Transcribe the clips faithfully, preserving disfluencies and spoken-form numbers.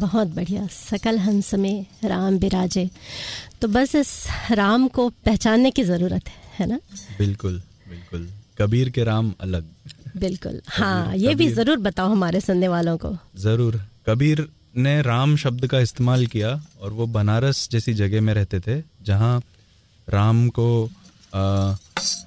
बहुत बढ़िया। सकल हंस में राम बिराजे, तो बस इस राम को पहचानने की ज़रूरत है, है ना? बिल्कुल बिल्कुल, कबीर के राम अलग। बिल्कुल, हाँ, ये भी ज़रूर बताओ हमारे सुनने वालों को। ज़रूर। कबीर ने राम शब्द का इस्तेमाल किया और वो बनारस जैसी जगह में रहते थे जहाँ राम को आ,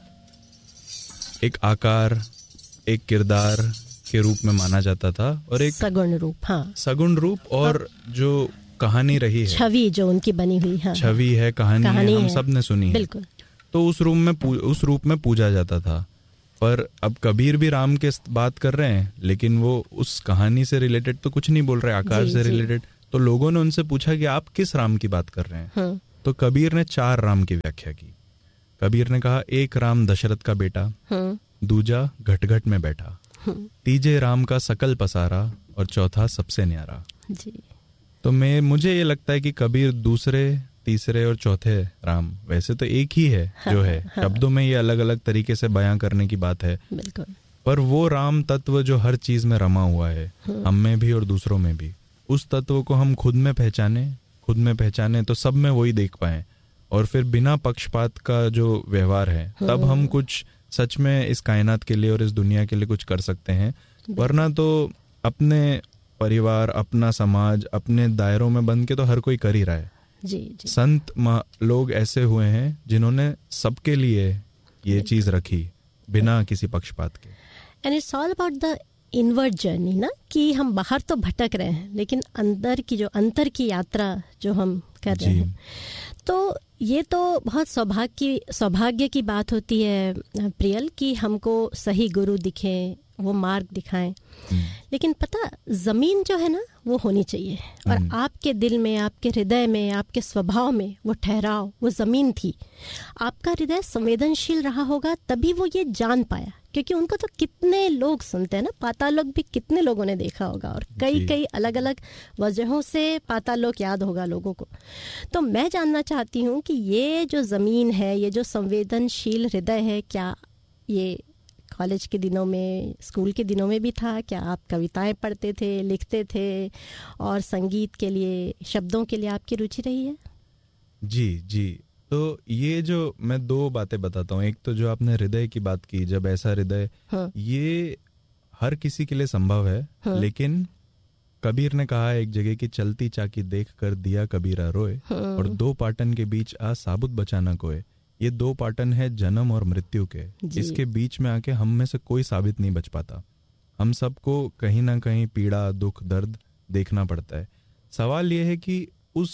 एक आकार, एक किरदार के रूप में माना जाता था और एक सगुण रूप, हाँ, सगुण रूप और जो कहानी रही है, छवि जो उनकी बनी हुई, हाँ, छवि है, कहानी, कहानी है, हम सब ने सुनी है। बिल्कुल। तो उस रूप में उस रूप में पूजा जाता था। पर अब कबीर भी राम के बात कर रहे हैं, लेकिन वो उस कहानी से रिलेटेड तो कुछ नहीं बोल रहे, आकार से रिलेटेड। तो लोगों ने उनसे पूछा कि आप किस राम की बात कर रहे हैं? हाँ। तो कबीर ने चार राम की व्याख्या की। कबीर ने कहा, एक राम दशरथ का बेटा, हाँ। दूजा घट घट में बैठा, हाँ। तीजे राम का सकल पसारा और चौथा सबसे न्यारा जी। तो मैं मुझे ये लगता है कि कबीर दूसरे, तीसरे और चौथे राम, वैसे तो एक ही है, हाँ, जो है, हाँ। शब्दों में ये अलग अलग तरीके से बयां करने की बात है, बिल्कुल। पर वो राम तत्व जो हर चीज में रमा हुआ है, हाँ। हम में भी और दूसरों में भी, उस तत्व को हम खुद में पहचाने खुद में पहचाने तो सब में वही देख पाए, और फिर बिना पक्षपात का जो व्यवहार है, हाँ। तब हम कुछ सच में इस कायनात के लिए और इस दुनिया के लिए कुछ कर सकते हैं। वरना तो अपने परिवार, अपना समाज, अपने दायरों में बंद के तो हर कोई कर ही रहा है। जी, जी। संत लोग ऐसे हुए हैं जिन्होंने सबके लिए ये चीज रखी बिना किसी पक्षपात के। And it's all about the inward journey ना, कि हम बाहर तो भटक रहे हैं, लेकिन अंदर की जो अंतर की यात्रा जो हम कर रहे हैं, तो ये तो बहुत सौभाग्य की सौभाग्य की बात होती है प्रियल, कि हमको सही गुरु दिखें, वो मार्ग दिखाएं। लेकिन पता, जमीन जो है ना, वो होनी चाहिए, और आपके दिल में, आपके हृदय में, आपके स्वभाव में वो ठहराव, वो जमीन थी। आपका हृदय संवेदनशील रहा होगा, तभी वो ये जान पाया, क्योंकि उनको तो कितने लोग सुनते हैं ना, पातालोक भी कितने लोगों ने देखा होगा, और कई कई अलग अलग वजहों से पातालोक याद होगा लोगों को। तो मैं जानना चाहती हूँ कि ये जो जमीन है, ये जो संवेदनशील हृदय है, क्या ये कॉलेज के दिनों में, स्कूल के दिनों में भी था? क्या आप कविताएं पढ़ते थे, लिखते थे, और संगीत के लिए, शब्दों के लिए आपकी रुचि रही है? जी जी। तो ये जो मैं दो बातें बताता हूँ। एक तो जो आपने हृदय की बात की, जब ऐसा हृदय, हाँ। ये हर किसी के लिए संभव है, हाँ। लेकिन कबीर ने कहा एक जगह की, चलती चाकी देख कर दिया कबीरा रोए, हाँ। और दो पाटन के बीच आ साबुत बचाना कोय। ये दो पाटन है जन्म और मृत्यु के, इसके बीच में आके हम में से कोई साबित नहीं बच पाता। हम सबको कहीं ना कहीं पीड़ा, दुख, दर्द देखना पड़ता है। सवाल ये है कि उस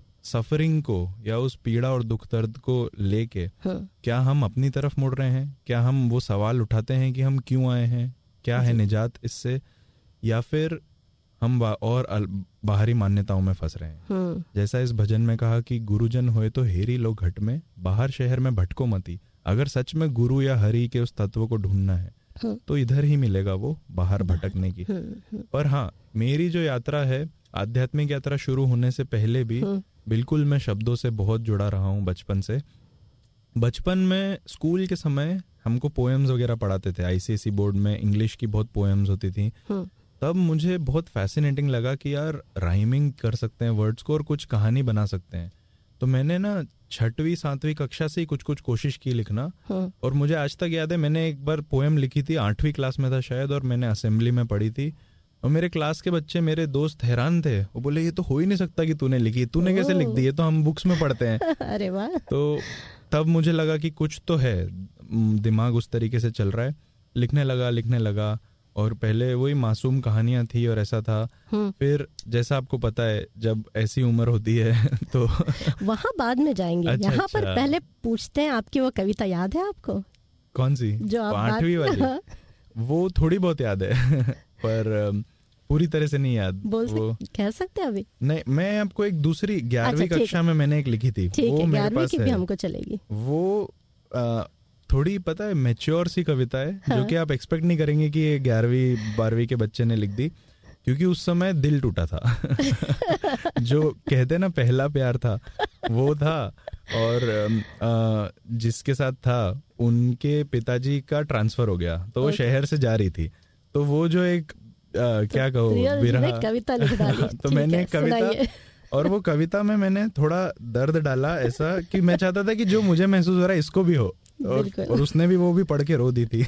सफरिंग को या उस पीड़ा और दुख दर्द को लेके, हाँ। क्या हम अपनी तरफ मुड़ रहे हैं? क्या हम वो सवाल उठाते हैं कि हम क्यों आए हैं, क्या है निजात इससे, या फिर हम और बाहरी मान्यताओं में फंस रहे हैं? हाँ। जैसा इस भजन में कहा कि गुरुजन होए तो हेरी लो घट में, बाहर शहर में भटको मती। अगर सच में गुरु या हरि के उस तत्व को ढूंढना है, हाँ। तो इधर ही मिलेगा वो, बाहर भटकने की। हाँ। पर हाँ, मेरी जो यात्रा है, आध्यात्मिक यात्रा शुरू होने से पहले भी, हाँ। बिल्कुल मैं शब्दों से बहुत जुड़ा रहा हूँ बचपन से। बचपन में स्कूल के समय हमको पोएम्स वगैरह पढ़ाते थे, आईसीएसई बोर्ड में इंग्लिश की बहुत पोएम्स होती थी। हाँ। तब मुझे बहुत फैसिनेटिंग लगा कि यार राइमिंग कर सकते हैं वर्ड्स को और कुछ कहानी बना सकते हैं। तो मैंने ना छठवीं सातवीं कक्षा से ही कुछ कुछ कोशिश की लिखना, हाँ। और मुझे आज तक याद है, मैंने एक बार पोएम लिखी थी, आठवीं क्लास में था शायद, और मैंने असेंबली में पढ़ी थी, और मेरे क्लास के बच्चे, मेरे दोस्त हैरान थे। वो बोले, ये तो हो ही नहीं सकता कि तूने लिखी, तूने कैसे लिख दी, ये तो हम बुक्स में पढ़ते हैं। अरे वाह। तो तब मुझे लगा कि कुछ तो है, दिमाग उस तरीके से चल रहा है। लिखने लगा लिखने लगा और पहले वही मासूम कहानियां थी और ऐसा था। फिर जैसा आपको पता है, जब ऐसी उम्र होती है तो वहाँ बाद में जाएंगे। अच्छा, यहाँ अच्छा। पर पहले पूछते हैं, आपकी वो कविता याद है आपको? कौन सी? जो आठवीं वाली? वो थोड़ी बहुत याद है पर पूरी तरह से नहीं याद। बोल वो कह सकते हैं अभी? नहीं, मैं आपको एक दूसरी ग्यारहवीं अच्छा, कक्षा में मैंने एक लिखी थी, वो मेरे पास है। हमको चलेगी वो। आ, थोड़ी पता है मैच्योर सी कविता है, हाँ। जो कि आप एक्सपेक्ट नहीं करेंगे कि ये ग्यारहवीं बारहवीं के बच्चे ने लिख दी, क्योंकि उस समय दिल टूटा था। जो कहते ना पहला प्यार था, वो था। और आ, जिसके साथ था, उनके पिताजी का ट्रांसफर हो गया, तो वो शहर से जा रही थी। तो वो जो एक क्या कहूँ विरह कविता लिख डाली। तो मैंने कविता, और वो कविता में मैंने थोड़ा दर्द डाला, ऐसा कि मैं चाहता था कि जो मुझे महसूस हो रहा है इसको भी हो, और, और उसने भी वो भी पढ़ के रो दी थी।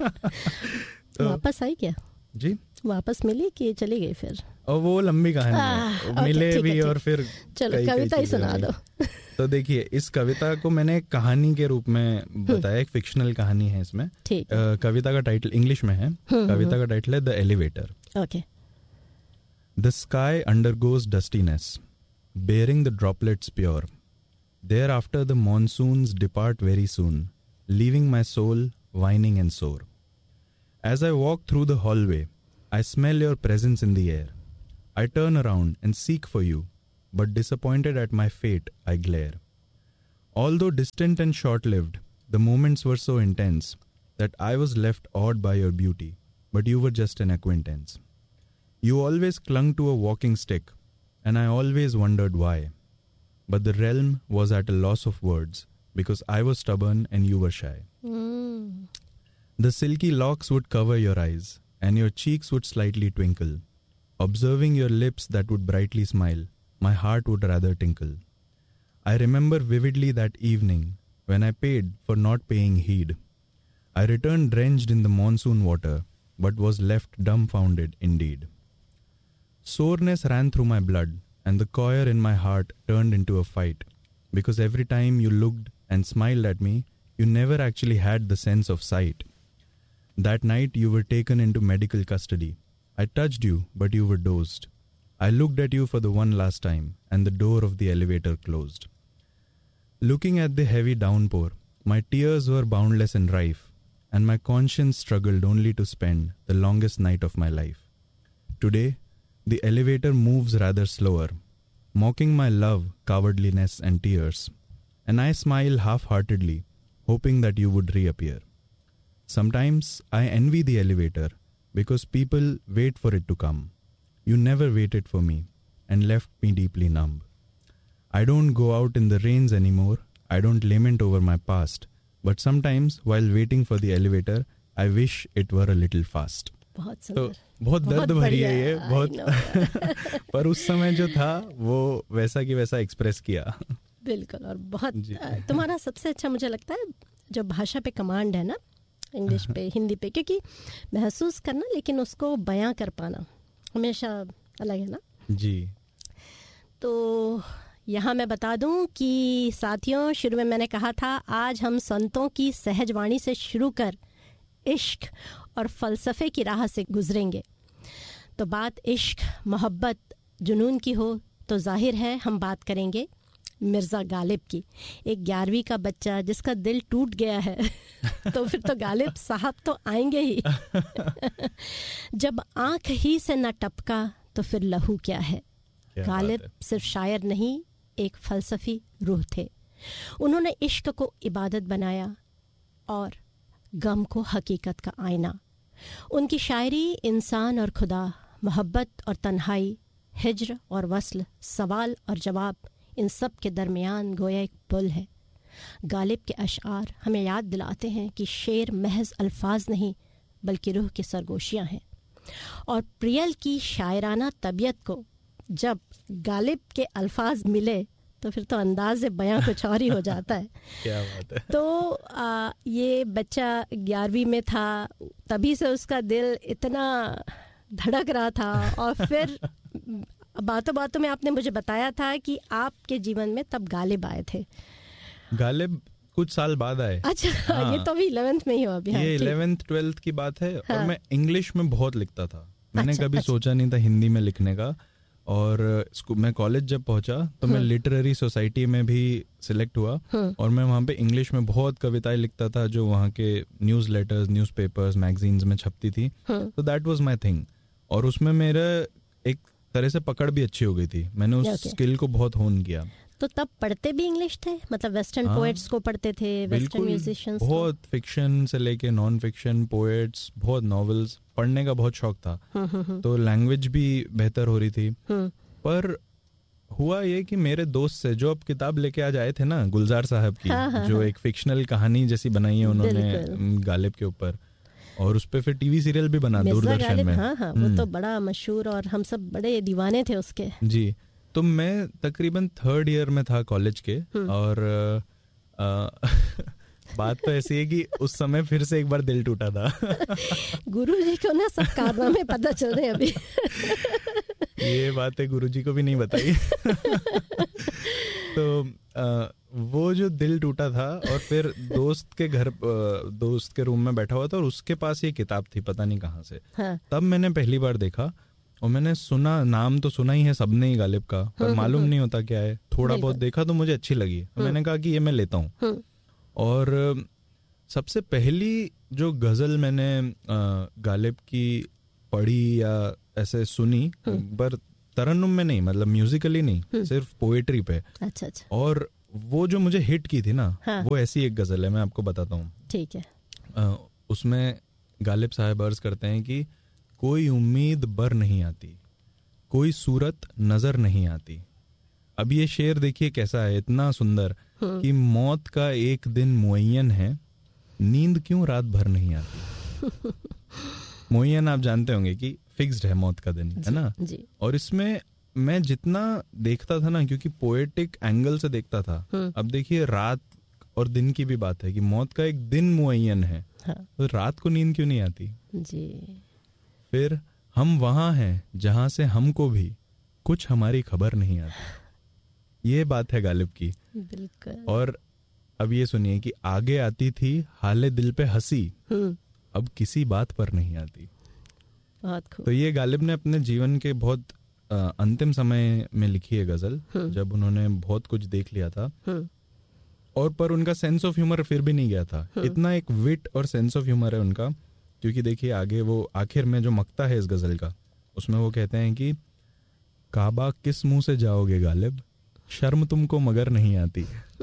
तो वापस आई क्या जी? वापस मिली कि चली गई फिर? और वो लंबी कहानी है, आ, मिले भी है, और फिर चलो कविता ही सुना दो। तो देखिए, इस कविता को मैंने कहानी के रूप में बताया, एक फिक्शनल कहानी है इसमें। कविता का टाइटल इंग्लिश में है, कविता का टाइटल है the elevator. Okay. The sky undergoes डस्टीनेस, bearing the droplets pure. Thereafter the monsoons depart very soon, leaving my soul whining and sore. As I walk through the hallway, I smell your presence in the air. I turn around and seek for you, but disappointed at my fate, I glare. Although distant and short-lived, the moments were so intense that I was left awed by your beauty, but you were just an acquaintance. You always clung to a walking stick, and I always wondered why. But the realm was at a loss of words, because I was stubborn and you were shy. Mm. The silky locks would cover your eyes, and your cheeks would slightly twinkle. Observing your lips that would brightly smile, my heart would rather tinkle. I remember vividly that evening, when I paid for not paying heed. I returned drenched in the monsoon water, but was left dumbfounded indeed. Soreness ran through my blood, and the choir in my heart turned into a fight, because every time you looked and smiled at me, you never actually had the sense of sight. That night you were taken into medical custody. I touched you, but you were dozed. I looked at you for the one last time, and the door of the elevator closed. Looking at the heavy downpour, my tears were boundless and rife, and my conscience struggled only to spend the longest night of my life. Today, the elevator moves rather slower, mocking my love, cowardliness and tears, and I smile half-heartedly, hoping that you would reappear. Sometimes I envy the elevator, because people wait for it to come. You never waited for me, and left me deeply numb. I don't go out in the rains anymore, I don't lament over my past, but sometimes while waiting for the elevator, I wish it were a little fast. बहुत सुंदर, तो बहुत दर्द भरी है ये, बहुत पर उस समय जो था वो वैसा की वैसा एक्सप्रेस किया। बिल्कुल। और बहुत तुम्हारा सबसे अच्छा मुझे लगता है जो भाषा पे कमांड है ना, इंग्लिश पे, हिंदी पे, क्योंकि महसूस करना लेकिन उसको बयां कर पाना हमेशा अलग है ना जी। तो यहाँ मैं बता दूं कि साथियों, शुरू में मैंने कहा था आज हम संतों की सहजवाणी से शुरू कर इश्क और फ़लसफ़े की राह से गुजरेंगे। तो बात इश्क, मोहब्बत, जुनून की हो तो जाहिर है हम बात करेंगे मिर्ज़ा गालिब की, एक ग्यारहवीं का बच्चा जिसका दिल टूट गया है। तो फिर तो गालिब साहब तो आएंगे ही। जब आँख ही से न टपका तो फिर लहू क्या है। गालिब सिर्फ शायर नहीं, एक फ़लसफ़ी रूह थे। उन्होंने इश्क को इबादत बनाया और गम को हकीकत का आईना। उनकी शायरी इंसान और खुदा, मोहब्बत और तन्हाई, हिज्र और वस्ल, सवाल और जवाब, इन सब के दरमियान गोया एक पुल है। गालिब के अशआर हमें याद दिलाते हैं कि शेर महज अल्फाज नहीं बल्कि रूह की सरगोशियाँ हैं। और प्रियल की शायराना तबीयत को जब गालिब के अल्फाज मिले तो फिर तो अंदाज़ बयां कुछ और ही हो जाता है। क्या बात है। तो आ, ये बच्चा ग्यारहवीं में था, तभी से उसका दिल इतना धड़क रहा था। और फिर बातों बातों में आपने मुझे बताया था कि आपके जीवन में तब गालिब आए थे। गालिब कुछ साल बाद आए। अच्छा। हाँ। ये तो अभी इलेवेंथ में ही हुआ अभी। ये इलेवेंथ ट्वेल्थ की बात है। हाँ। और मैं इंग्लिश में बहुत लिखता था। मैंने अच्छा, कभी अच्छा। सोचा नहीं था हिंदी में लिखने का। और मैं कॉलेज जब पहुंचा तो मैं लिटरेरी सोसाइटी में भी सिलेक्ट हुआ, और मैं वहाँ पे इंग्लिश में बहुत कविताएं लिखता था जो वहाँ के news letters, news papers, magazines में छपती थी। तो दैट वाज माय थिंग। और उसमें मेरा एक तरह से पकड़ भी अच्छी हो गई थी। मैंने उस okay. स्किल को बहुत होन किया। तो तब पढ़ते भी इंग्लिश थे, मतलब वेस्टर्न हाँ, पोएट्स को पढ़ते थे, वेस्टर्न म्यूजिशियंस, बहुत फिक्शन से लेके नॉन फिक्शन, पोएट्स, बहुत नॉवेल्स पढ़ने का बहुत शौक था। तो लैंग्वेज भी बेहतर हो रही थी। पर हुआ ये कि मेरे दोस्त से जो अब किताब लेके आज आए थे ना, गुलजार साहब की, हाँ, हाँ, जो हाँ. एक फिक्शनल कहानी जैसी बनाई है उन्होंने गालिब के ऊपर, और उस पे फिर टीवी सीरियल भी बना दूरदर्शन में। हाँ हाँ, वो तो बड़ा मशहूर और हम सब बड़े दीवाने थे उसके। जी, तो मैं तकरीबन थर्ड ईयर में था कॉलेज के, और आ, बात तो ऐसी है कि उस समय फिर से एक बार दिल टूटा था। गुरुजी को ना सब कारनामे पता चल रहे हैं अभी। ये बातें गुरुजी को भी नहीं बताई। तो आ, वो जो दिल टूटा था, और फिर दोस्त के घर, दोस्त के रूम में बैठा हुआ था और उसके पास ये किताब थी, पता नहीं कहाँ से। हाँ। तब मैंने पहली बार देखा, और मैंने सुना, नाम तो सुना ही है सबने ही गालिब का, पर मालूम नहीं होता क्या है। थोड़ा बहुत देखा तो मुझे अच्छी लगी, मैंने कहा कि ये मैं लेता हूँ। और सबसे पहली जो गजल मैंने गालिब की पढ़ी या ऐसे सुनी, पर तरन्नुम में नहीं, मतलब म्यूजिकली नहीं, सिर्फ पोएट्री पे। अच्छा अच्छा। और वो जो मुझे हिट की थी ना, हाँ। वो ऐसी एक गजल है, मैं आपको बताता हूँ। ठीक है। आ, उसमें गालिब साहब अर्ज करते हैं कि कोई उम्मीद बर नहीं आती, कोई सूरत नजर नहीं आती। अब ये शेर देखिए कैसा है, इतना सुंदर कि मौत का एक दिन मुअय्यन है, नींद क्यों रात भर नहीं आती। मुअय्यन आप जानते होंगे कि फिक्स्ड है मौत का दिन, है ना जी। और इसमें मैं जितना देखता था ना, क्योंकि पोएटिक एंगल से देखता था, अब देखिए रात और दिन की भी बात है कि मौत का एक दिन मुअय्यन है, हाँ। तो रात को नींद क्यों नहीं आती जी। फिर हम वहां हैं जहां से हमको भी कुछ हमारी खबर नहीं आती। ये बात है गालिब की, बिल्कुल। और अब ये सुनिए कि आगे आती थी हाले दिल पे हंसी, अब किसी बात पर नहीं आती। बहुत खूब। तो ये गालिब ने अपने जीवन के बहुत आ, अंतिम समय में लिखी है गजल, जब उन्होंने बहुत कुछ देख लिया था, और पर उनका सेंस ऑफ ह्यूमर फिर भी नहीं गया था। इतना एक विट और सेंस ऑफ ह्यूमर है उनका, क्योंकि देखिए आगे वो आखिर में जो मक्ता है इस गजल का, उसमें वो कहते हैं कि काबा किस मुंह से जाओगे गालिब, शर्म तुमको मगर नहीं आती।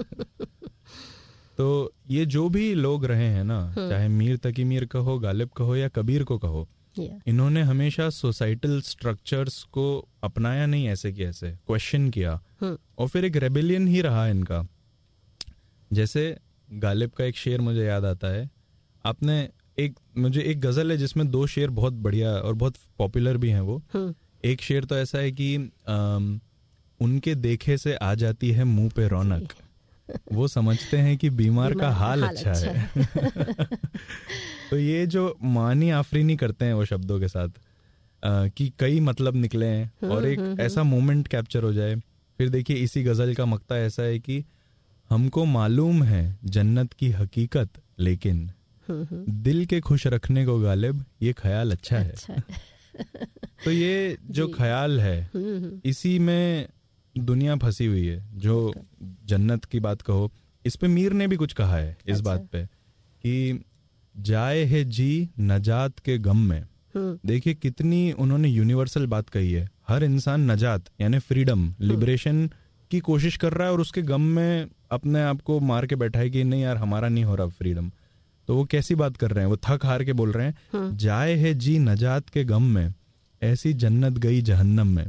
तो ये जो भी लोग रहे हैं ना, चाहे मीर तकी मीर कहो, गालिब कहो या कबीर को कहो, yeah. इन्होंने हमेशा सोसाइटल स्ट्रक्चर्स को अपनाया नहीं, ऐसे कि ऐसे क्वेश्चन किया, hmm. और फिर एक रेबेलियन ही रहा इनका। जैसे गालिब का एक शेर मुझे याद आता है, आपने एक, मुझे एक गजल है जिसमें दो शेर बहुत बढ़िया और बहुत पॉपुलर भी हैं वो। hmm. एक शेर तो ऐसा है कि आम, उनके देखे से आ जाती है मुंह पे रौनक, वो समझते हैं कि बीमार का हाल, हाल अच्छा, अच्छा है, है। तो ये जो मानी आफरीनी करते हैं वो शब्दों के साथ, आ, कि कई मतलब निकले हैं और एक ऐसा मोमेंट कैप्चर हो जाए। फिर देखिए इसी गजल का मक्ता ऐसा है कि हमको मालूम है जन्नत की हकीकत, लेकिन दिल के खुश रखने को गालिब ये ख्याल अच्छा है, अच्छा है। तो ये जो ख्याल है, इसी में दुनिया फंसी हुई है। जो जन्नत की बात कहो, इस पे मीर ने भी कुछ कहा है इस अच्छा। बात पे कि जाए है जी नजात के गम में। देखिए कितनी उन्होंने यूनिवर्सल बात कही है। हर इंसान नजात यानी फ्रीडम, लिबरेशन की कोशिश कर रहा है, और उसके गम में अपने आप को मार के बैठा है कि नहीं यार हमारा नहीं हो रहा फ्रीडम। तो वो कैसी बात कर रहे हैं, वो थक हार के बोल रहे हैं, जाए है जी नजात के गम में, ऐसी जन्नत गई जहन्नम में।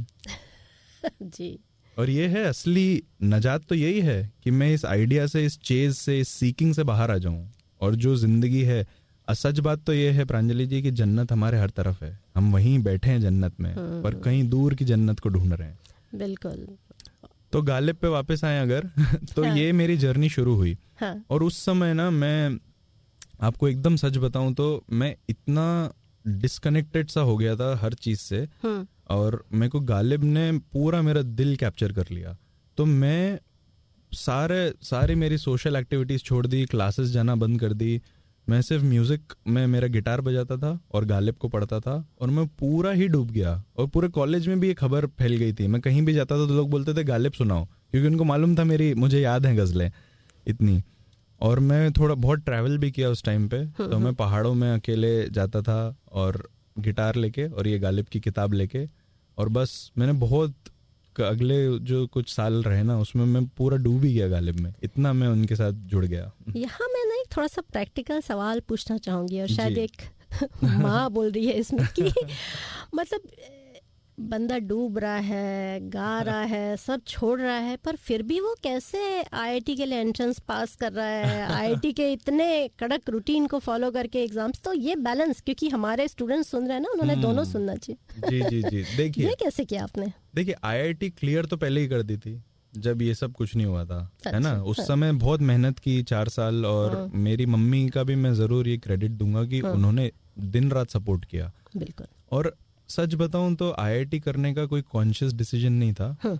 जी। और ये है असली नजात, तो यही है कि मैं इस आइडिया से, इस चेज से, इस सीकिंग से बाहर आ जाऊं। और जो जिंदगी है, सच बात तो ये है प्रांजलि जी कि जन्नत हमारे हर तरफ है, हम वहीं बैठे हैं जन्नत में, पर कहीं दूर की जन्नत को ढूंढ रहे हैं। बिल्कुल। तो गालिब पे वापस आए अगर तो हाँ। ये मेरी जर्नी शुरू हुई, हाँ। और उस समय ना मैं आपको एकदम सच बताऊं तो मैं इतना डिस्कनेक्टेड सा हो गया था हर चीज से, और मेरे को गालिब ने पूरा मेरा दिल कैप्चर कर लिया। तो मैं सारे सारी मेरी सोशल एक्टिविटीज छोड़ दी, क्लासेस जाना बंद कर दी। मैं सिर्फ म्यूजिक में मेरा गिटार बजाता था और गालिब को पढ़ता था, और मैं पूरा ही डूब गया। और पूरे कॉलेज में भी ये खबर फैल गई थी, मैं कहीं भी जाता था तो लोग बोलते थे गालिब सुनाओ, क्योंकि उनको मालूम था मेरी, मुझे याद है गजलें इतनी। और मैं थोड़ा बहुत ट्रैवल भी किया उस टाइम पे, तो मैं पहाड़ों में अकेले जाता था और गिटार लेके और ये गालिब की किताब लेके, और बस मैंने बहुत अगले जो कुछ साल रहे ना उसमें मैं पूरा डूब ही गया गालिब में, इतना मैं उनके साथ जुड़ गया। यहाँ मैं ना एक थोड़ा सा प्रैक्टिकल सवाल पूछना चाहूंगी, और शायद एक माँ बोल रही है इसमें कि मतलब बंदा डूब रहा है, गा रहा है, सब छोड़ रहा है, पर फिर भी वो कैसे आईआईटी के लिए एंट्रेंस पास कर रहा है, आईआईटी के इतने कड़क रूटीन को फॉलो करके एग्जाम्स। तो ये बैलेंस, क्योंकि हमारे स्टूडेंट्स सुन रहे हैं ना, उन्होंने दोनों सुनना चाहिए। जी जी जी देखिए, ये कैसे किया आपने? देखिए आईआईटी क्लियर तो पहले ही कर दी थी जब ये सब कुछ नहीं हुआ था। अच्छा, है ना, उस हाँ। समय बहुत मेहनत की, चार साल। और हाँ। मेरी मम्मी का भी मैं जरूर ये क्रेडिट दूंगा कि हाँ। उन्होंने दिन रात सपोर्ट किया। बिल्कुल। और सच बताऊं तो आईआईटी करने का कोई कॉन्शियस डिसीजन नहीं था। हाँ।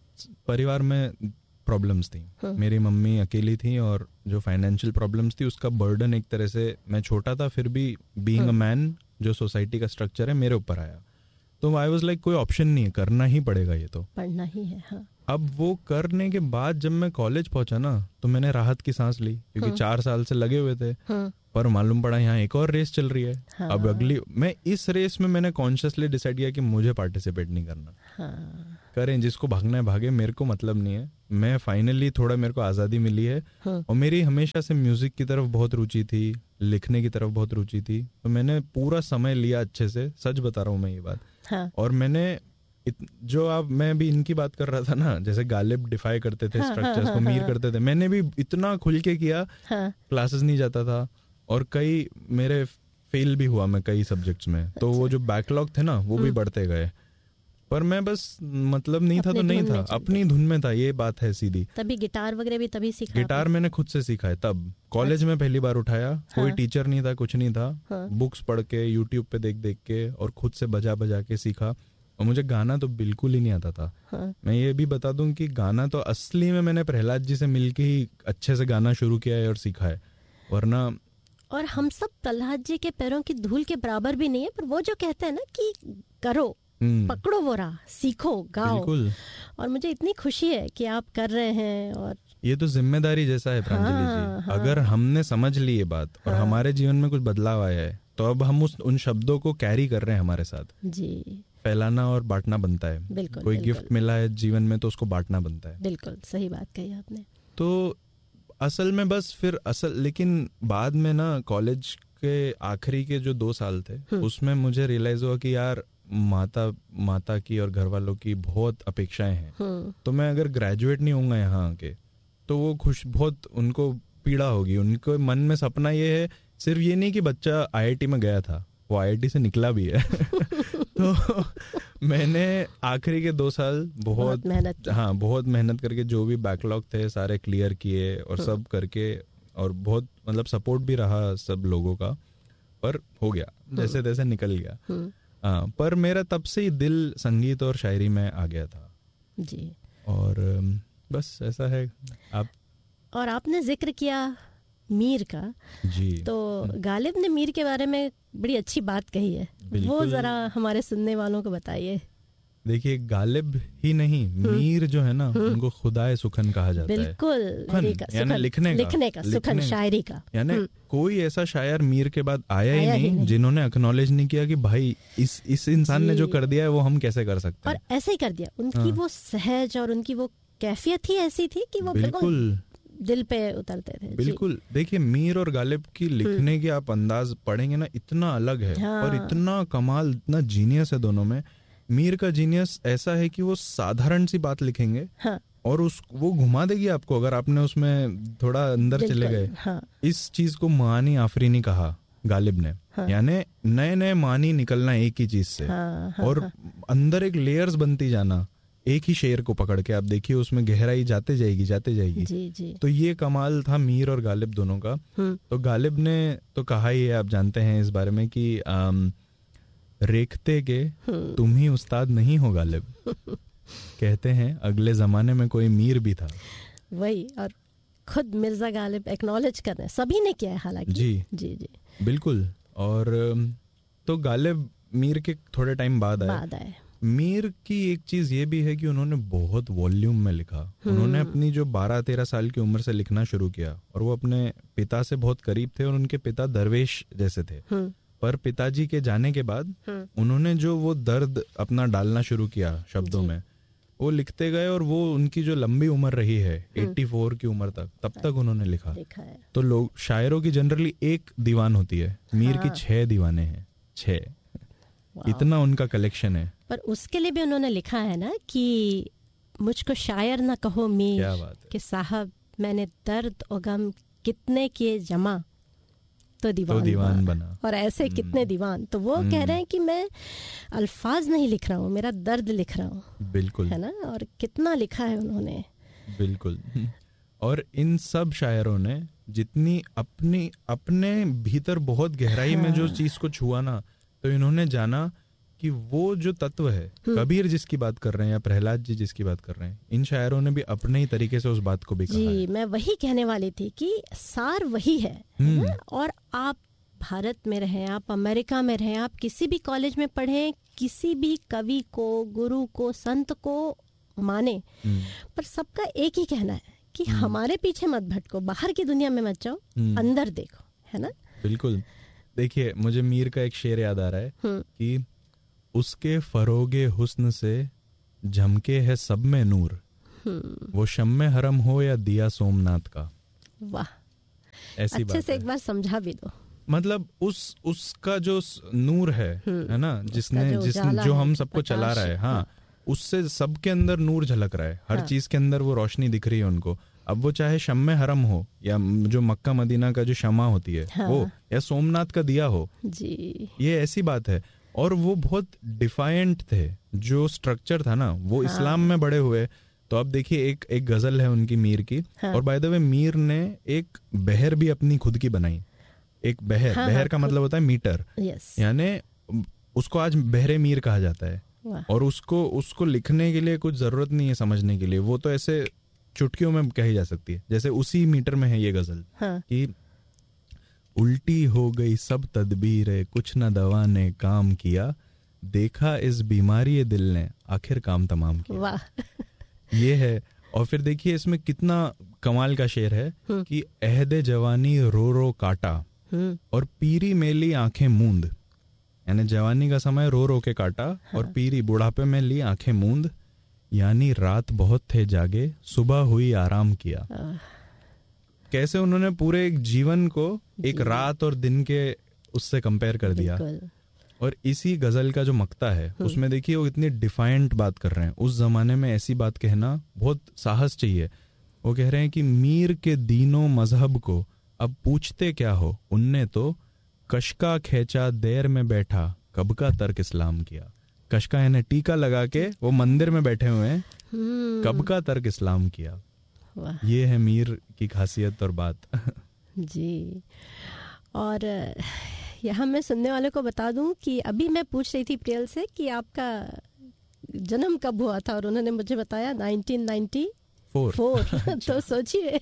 परिवार में प्रॉब्लम्स थी। हाँ। मेरी मम्मी अकेली थी और जो फाइनेंशियल प्रॉब्लम्स थी उसका बर्डन एक तरह से, मैं छोटा था फिर भी बीइंग अ मैन, जो सोसाइटी का स्ट्रक्चर है मेरे ऊपर आया। तो आई वाज लाइक कोई ऑप्शन नहीं है, करना ही पड़ेगा, ये तो पढ़ना ही है। हाँ। अब वो करने के बाद जब मैं कॉलेज पहुंचा ना तो मैंने राहत की सांस ली, क्योंकि हाँ। चार साल से लगे हुए थे। हाँ। पर मालूम पड़ा यहाँ एक और रेस चल रही है। हाँ। अब अगली, मैं इस रेस में मैंने कॉन्शियसली डिसाइड किया कि मुझे पार्टिसिपेट नहीं करना। हाँ। करें जिसको भागना है भागे, मेरे को मतलब नहीं है। मैं फाइनली थोड़ा मेरे को आज़ादी मिली है। हाँ। और मेरी हमेशा से म्यूजिक की तरफ बहुत रुचि थी, लिखने की तरफ बहुत रुचि थी, तो मैंने पूरा समय लिया अच्छे से, सच बता रहा हूँ मैं ये बात। हाँ। और मैंने इत, जो आप, मैं भी इनकी बात कर रहा था ना, जैसे गालिब डिफाई करते थे हाँ, स्ट्रक्चर्स हाँ, को, मीर हाँ, करते थे, मैंने भी इतना खुल के किया। हाँ। क्लासेस नहीं जाता था और कई मेरे फेल भी हुआ मैं कई सब्जेक्ट्स में। तो वो जो बैकलॉग थे ना वो भी बढ़ते गए, पर मैं बस मतलब नहीं था तो नहीं था, अपनी धुन में था, ये बात है सीधी। तभी गिटार वगैरह भी तभी सीखा? गिटार मैंने खुद से सीखा है तब, कॉलेज में पहली बार उठाया। हाँ। कोई टीचर नहीं था, कुछ नहीं था। हाँ। बुक्स पढ़ के, यूट्यूब पे देख देख के और खुद से बजा बजा के सीखा। और मुझे गाना तो बिल्कुल ही नहीं आता था। हाँ। मैं ये भी बता दूं कि गाना तो असली में मैंने प्रहलाद जी से मिलके ही अच्छे से गाना शुरू किया है और सीखा है, वरना। और हम सब प्रहलाद जी के पैरों की धूल के बराबर भी नहीं है, पर वो जो कहते हैं ना कि करो, पकड़ो वो राह, सीखो, गाओ। बिल्कुल। और मुझे इतनी खुशी है कि आप कर रहे हैं। और ये तो जिम्मेदारी जैसा है प्रांजलि हाँ, जी। हाँ। अगर हमने समझ ली ये बात और हाँ। हमारे जीवन में कुछ बदलाव आया है, तो अब हम उस उन शब्दों को कैरी कर रहे हैं हमारे साथ। जी। फैलाना और बांटना बनता है। बिल्कुल, कोई बिल्कुल। गिफ्ट मिला है जीवन में तो उसको बांटना बनता है। बिल्कुल सही बात कही आपने। तो असल में बस फिर असल, लेकिन बाद में ना कॉलेज के आखिरी के जो दो साल थे उसमें मुझे रियलाइज हुआ कि यार माता माता की और घर वालों की बहुत अपेक्षाएं हैं। तो मैं अगर ग्रेजुएट नहीं होऊंगा यहाँ आके तो वो खुश, बहुत उनको पीड़ा होगी। उनको मन में सपना ये है, सिर्फ ये नहीं कि बच्चा आईआईटी में गया था, वो आईआईटी से निकला भी है। तो मैंने आखिरी के दो साल बहुत, बहुत मेहनत हाँ बहुत मेहनत करके जो भी बैकलॉग थे सारे क्लियर किए और सब करके, और बहुत मतलब सपोर्ट भी रहा सब लोगों का, पर हो गया जैसे तैसे निकल गया। हाँ, पर मेरा तब से ही दिल संगीत और शायरी में आ गया था जी। और बस ऐसा है। आप और आपने जिक्र किया मीर का जी, तो गालिब ने मीर के बारे में बड़ी अच्छी बात कही है, वो जरा हमारे सुनने वालों को बताइए। देखिए गालिब ही नहीं, मीर जो है ना उनको खुदाए सुखन कहा जाता है। बिल्कुल, यानी लिखने का, लिखने का सुखन, शायरी का। यानी कोई ऐसा शायर मीर के बाद आया, आया ही, नहीं, ही नहीं जिन्होंने एक्नॉलेज नहीं किया कि भाई इस इस इंसान ने जो कर दिया है वो हम कैसे कर सकते हैं। और ऐसे ही कर दिया। उनकी हाँ। वो सहज और उनकी वो कैफियत ही ऐसी थी कि वो बिल्कुल दिल पे उतरते थे। बिल्कुल। देखिए मीर और गालिब की लिखने की आप अंदाज पढ़ेंगे ना, इतना अलग है हाँ। और इतना कमाल, इतना जीनियस है दोनों में। मीर का जीनियस ऐसा है कि वो साधारण सी बात लिखेंगे हाँ। और उस वो घुमा देगी आपको अगर आपने उसमें थोड़ा अंदर चले गए। हाँ। इस चीज को मानी आफरीनी कहा गालिब ने, हाँ। यानी नए नए मानी निकलना एक ही चीज से हाँ, हाँ, और हाँ। अंदर एक लेयर्स बनती जाना एक ही शेर को पकड़ के। आप देखिए उसमें गहराई जाते जाएगी जाते जाएगी जी, जी। तो ये कमाल था मीर और गालिब दोनों का। तो गालिब ने तो कहा ही है, आप जानते हैं इस बारे में कि आम, रेखते के तुम ही उस्ताद नहीं हो गालिब। कहते हैं अगले जमाने में कोई मीर भी था। वही, और खुद मिर्जा गालिब एक्नॉलेज कर रहे हैं, सभी ने किया है हालांकि। जी जी जी बिल्कुल। और तो गालिब मीर के थोड़े टाइम बाद आए बाद आए मीर की एक चीज ये भी है कि उन्होंने बहुत वॉल्यूम में लिखा। उन्होंने अपनी जो बारह तेरह साल की उम्र से लिखना शुरू किया और वो अपने पिता से बहुत करीब थे और उनके पिता दरवेश जैसे थे। पर पिताजी के जाने के बाद उन्होंने जो वो दर्द अपना डालना शुरू किया शब्दों में, वो लिखते गए और वो उनकी जो लंबी उम्र रही है चौरासी की उम्र तक, तब तक उन्होंने लिखा। तो लोग शायरों की जनरली एक दीवान होती है, मीर की छह दीवाने हैं, छह। इतना उनका कलेक्शन है। पर उसके लिए भी उन्होंने लिखा है ना कि मुझको शायर ना कहो मीर कि साहब मैंने दर्द और गम कितने किए जमा तो दीवान, तो दीवान बना, बना। और ऐसे कितने दीवान। तो वो कह रहे हैं कि मैं अल्फाज नहीं लिख रहा हूँ, मेरा दर्द लिख रहा हूँ। बिल्कुल, है ना। और कितना लिखा है उन्होंने। बिल्कुल। और इन सब शायरों ने जितनी अपनी अपने भीतर बहुत गहराई हाँ। में जो चीज को छुआ ना, तो इन्होंने जाना कि वो जो तत्व है, कबीर जिसकी बात कर रहे हैं या प्रहलाद जी जिसकी बात कर रहे हैं, इन शायरों ने भी अपने ही तरीके से उस बात को भी कहा जी है। मैं वही कहने वाली थी कि सार वही है, है और आप भारत में रहें, आप अमेरिका में रहें, आप किसी भी कॉलेज में पढ़ें, किसी भी कवि को, गुरु को, संत को माने, पर सबका एक ही कहना है कि हमारे पीछे मत भटको, बाहर की दुनिया में मत जाओ, अंदर देखो। है ना। बिल्कुल। देखिए मुझे मीर का एक शेर याद आ रहा है कि उसके फरोगे हुस्न से झमके है सब में नूर, वो शम्मे हरम हो या दिया सोमनाथ का। वाह, ऐसी अच्छे से एक बार समझा भी दो। मतलब उस उसका जो नूर है है ना, जिसने जिसने जो हम सबको चला रहा है, हाँ, उससे सबके अंदर नूर झलक रहा है, हर हाँ। चीज के अंदर वो रोशनी दिख रही है उनको। अब वो चाहे शम्मे हरम हो या जो मक्का मदीना का जो शमा होती है हाँ। वो, या सोमनाथ का दिया हो जी, ये ऐसी बात है। और वो बहुत डिफाइंट थे, जो स्ट्रक्चर था ना वो हाँ। इस्लाम में बड़े हुए। तो अब देखिए एक एक गजल है उनकी मीर की हाँ। और बाय द वे मीर ने एक बहर भी अपनी खुद की बनाई। एक बहर हाँ, बहर हाँ, का मतलब होता है मीटर, यानी उसको आज बहरे मीर कहा जाता है। और उसको उसको लिखने के लिए कुछ जरूरत नहीं है समझने के लिए, वो तो ऐसे चुटकियों में कही जा सकती है। जैसे उसी मीटर में है ये गजल हाँ। कि उल्टी हो गई सब तदबीरें, कुछ न दवा ने काम किया, देखा इस बीमारी दिल ने आखिर काम तमाम किया। वाह। ये है। और फिर देखिए इसमें कितना कमाल का शेर है कि अहदे जवानी रो रो काटा और पीरी मेली आंखें मूंद, यानी जवानी का समय रो रो के काटा हाँ। और पीरी बुढ़ापे में ली आंखें मूंद, यानी रात बहुत थे जागे सुबह हुई आराम किया। कैसे उन्होंने पूरे एक जीवन को एक रात और दिन के उससे कंपेयर कर दिया। और इसी गजल का जो मक्ता है उसमें देखिए वो इतनी डिफाइंट बात कर रहे हैं। उस जमाने में ऐसी बात कहना बहुत साहस चाहिए। वो कह रहे हैं कि मीर के दीनों मजहब को अब पूछते क्या हो, उनने तो कशका खेचा देर में बैठा कब का तर्क इस्लाम किया। कशका यानी टीका लगा के वो मंदिर में बैठे हुए हैं, कब का तर्क इस्लाम किया। ये है मीर की खासियत और बात। जी। और यहाँ मैं सुनने वाले को बता दूं कि अभी मैं पूछ रही थी प्रियल से कि आपका जन्म कब हुआ था, और उन्होंने मुझे बताया नाइनटीन नाइंटी फोर। तो सोचिए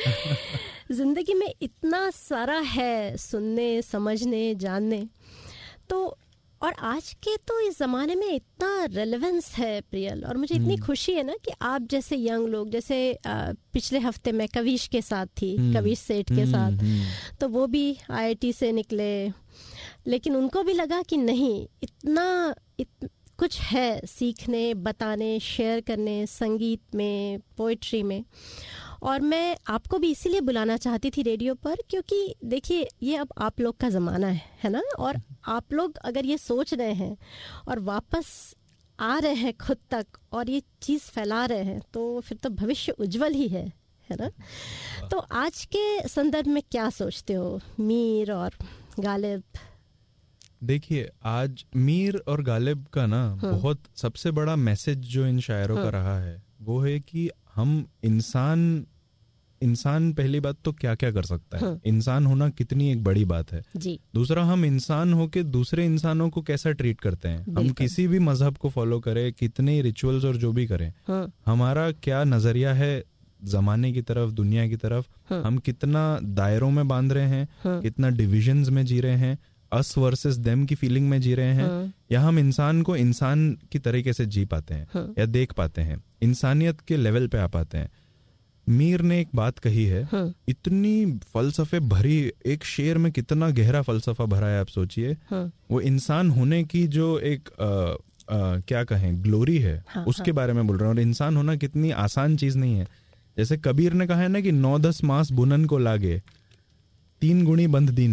जिंदगी में इतना सारा है सुनने, समझने, जानने। तो और आज के तो इस ज़माने में इतना रेलेवेंस है प्रियल, और मुझे इतनी खुशी है ना कि आप जैसे यंग लोग, जैसे आ, पिछले हफ्ते मैं कविश के साथ थी, कविश सेठ के साथ, तो वो भी आईआईटी से निकले, लेकिन उनको भी लगा कि नहीं, इतना इत, कुछ है सीखने, बताने, शेयर करने, संगीत में, पोइट्री में। और मैं आपको भी इसीलिए बुलाना चाहती थी रेडियो पर, क्योंकि देखिए ये अब आप लोग का ज़माना है है ना, और आप लोग अगर ये सोच रहे हैं और वापस आ रहे हैं खुद तक और ये चीज़ फैला रहे हैं, तो फिर तो भविष्य उज्जवल ही है है ना। तो आज के संदर्भ में क्या सोचते हो मीर और गालिब? देखिए आज मीर और गालिब का ना बहुत सबसे बड़ा मैसेज जो इन शायरों का रहा है वो है कि हम इंसान इंसान पहली बात तो क्या क्या कर सकता है, इंसान होना कितनी एक बड़ी बात है जी। दूसरा, हम इंसान होके दूसरे इंसानों को कैसा ट्रीट करते हैं। हम किसी भी मजहब को फॉलो करें, कितने रिचुअल्स और जो भी करें, हमारा क्या नजरिया है जमाने की तरफ, दुनिया की तरफ, हम कितना दायरों में बांध रहे हैं, कितना डिविजन्स में जी रहे हैं, अस वर्सेस देम की फीलिंग में जी रहे हैं, या हम इंसान को इंसान की तरीके से जी पाते हैं या देख पाते हैं, इंसानियत के लेवल पे आ पाते हैं। मीर ने एक बात कही है, इतनी फलसफे भरी, एक शेर में कितना गहरा फलसफा भरा है, आप सोचिए। वो इंसान होने की जो एक आ, आ, क्या कहें ग्लोरी है, हाँ, उसके हाँ. बारे में बोल रहे हैं। और इंसान होना कितनी आसान चीज नहीं है। जैसे कबीर ने कहा है ना कि नौ दस मास बुनन को लागे, तीन गुणी बंध दीनी,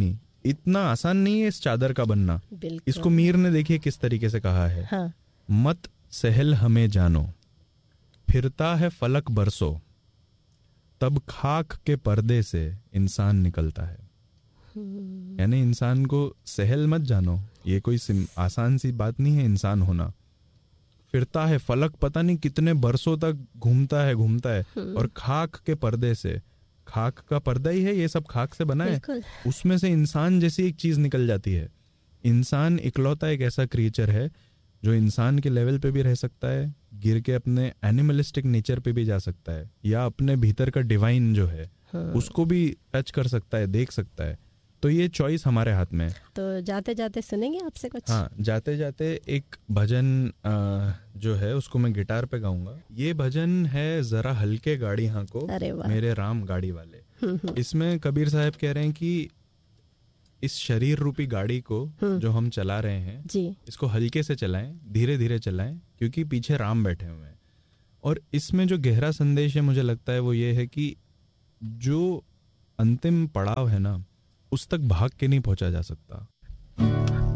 इतना आसान नहीं है इस चादर का बनना। इसको मीर ने देखिए किस तरीके से कहा है। हाँ। मत सहल हमें जानो, फिरता है फलक बरसों, तब खाक के पर्दे से इंसान निकलता है। यानी इंसान को सहल मत जानो, ये कोई आसान सी बात नहीं है इंसान होना। फिरता है फलक, पता नहीं कितने बरसों तक घूमता है घूमता है और खाक के पर्दे से, खाक का पर्दा ही है ये सब, खाक से बना है, उसमें से इंसान जैसी एक चीज निकल जाती है। इंसान इकलौता एक ऐसा क्रिएचर है जो इंसान के लेवल पे भी रह सकता है, गिर के अपने एनिमलिस्टिक नेचर पे भी जा सकता है, या अपने भीतर का डिवाइन जो है हाँ। उसको भी टच कर सकता है, देख सकता है। तो ये चॉइस हमारे हाथ में है। तो जाते जाते सुनेंगे आपसे कुछ? हाँ, जाते जाते एक भजन आ, जो है उसको मैं गिटार पे गाऊंगा। ये भजन है जरा हल्के गाड़ी हाँ को मेरे राम गाड़ी वाले। इसमें कबीर साहब कह रहे हैं कि इस शरीर रूपी गाड़ी को जो हम चला रहे हैं जी। इसको हल्के से चलाएं, धीरे धीरे चलाएं, क्योंकि पीछे राम बैठे हुए हैं। और इसमें जो गहरा संदेश है मुझे लगता है वो ये है कि जो अंतिम पड़ाव है ना, उस तक भाग के नहीं पहुंचा जा सकता।